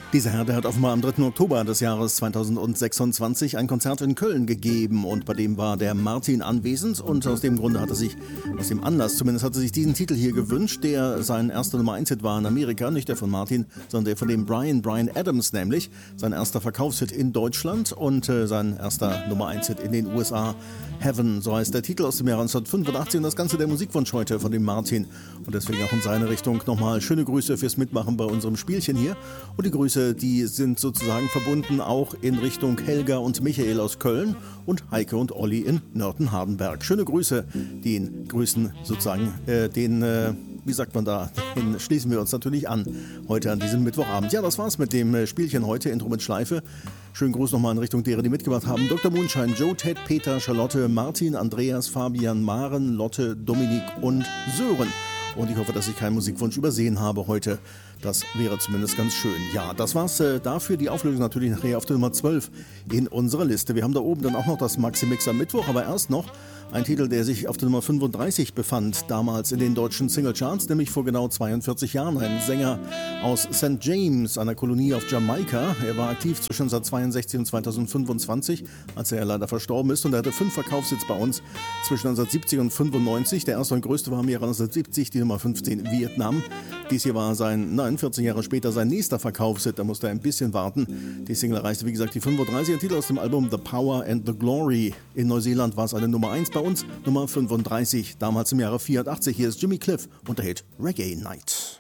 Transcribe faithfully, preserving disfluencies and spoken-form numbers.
Dieser Herr, der hat offenbar am dritten Oktober des Jahres zweitausendsechsundzwanzig ein Konzert in Köln gegeben und bei dem war der Martin anwesend und aus dem Grunde hat er sich, aus dem Anlass zumindest, hat er sich diesen Titel hier gewünscht, der sein erster Nummer eins Hit war in Amerika, nicht der von Martin, sondern der von dem Brian, Brian Adams nämlich, sein erster Verkaufshit in Deutschland und äh, sein erster Nummer eins Hit in den U S A, Heaven, so heißt der Titel aus dem Jahr neunzehnhundertfünfundachtzig und das Ganze der Musikwunsch heute von dem Martin und deswegen auch in seine Richtung nochmal schöne Grüße fürs Mitmachen bei unserem Spielchen hier und die Grüße, die sind sozusagen verbunden auch in Richtung Helga und Michael aus Köln und Heike und Olli in Nörten-Hardenberg. Schöne Grüße, den Grüßen sozusagen, äh, den, äh, wie sagt man da, den schließen wir uns natürlich an, heute an diesem Mittwochabend. Ja, das war's mit dem Spielchen heute, Intro mit Schleife. Schönen Gruß nochmal in Richtung derer, die mitgemacht haben. Doktor Moonshine, Joe, Ted, Peter, Charlotte, Martin, Andreas, Fabian, Maren, Lotte, Dominik und Sören. Und ich hoffe, dass ich keinen Musikwunsch übersehen habe heute. Das wäre zumindest ganz schön. Ja, das war's äh, dafür. Die Auflösung natürlich nachher auf der Nummer zwölf in unserer Liste. Wir haben da oben dann auch noch das Maxi-Mix am Mittwoch, aber erst noch ein Titel, der sich auf der Nummer fünfunddreißig befand, damals in den deutschen Singlecharts, nämlich vor genau zweiundvierzig Jahren. Ein Sänger aus Sankt James, einer Kolonie auf Jamaika. Er war aktiv zwischen neunzehnhundertzweiundsechzig und zweitausendfünfundzwanzig, als er leider verstorben ist. Und er hatte fünf Verkaufshits bei uns zwischen neunzehnhundertsiebzig und fünfundneunzig. Der erste und größte war im Jahre neunzehnhundertsiebzig, die Nummer fünfzehn, Vietnam. Dies hier war sein, nein, vierzehn Jahre später sein nächster Verkaufshit. Da musste er ein bisschen warten. Die Single erreichte, wie gesagt, die fünfunddreißig. Ein Titel aus dem Album The Power and the Glory. In Neuseeland war es eine Nummer eins, bei uns Nummer fünfunddreißig, damals im Jahre vierundachtzig. Hier ist Jimmy Cliff und der Hit Reggae Night.